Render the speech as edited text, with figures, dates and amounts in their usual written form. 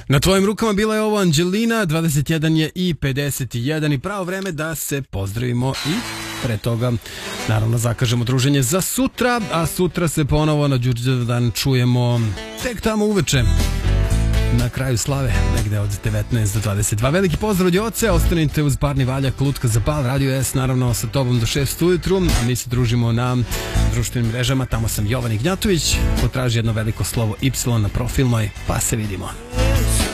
Na tvojim rukama bila je ovo Anđelina, 21 je i 51 i pravo vreme da se pozdravimo i pre toga naravno zakažemo druženje za sutra, a sutra se ponovo na Đurđevdan čujemo tek tamo uveče na kraju slave, negde od 19 do 22. Veliki pozdrav od Joce, ostanite uz Parni Valjak, Lutka za Bal, Radio S, naravno sa tobom do 6 ujutru, a mi se družimo na društvenim mrežama, tamo sam Jovan Ignjatović, potraži jedno veliko slovo Y na profilnoj, pa se vidimo.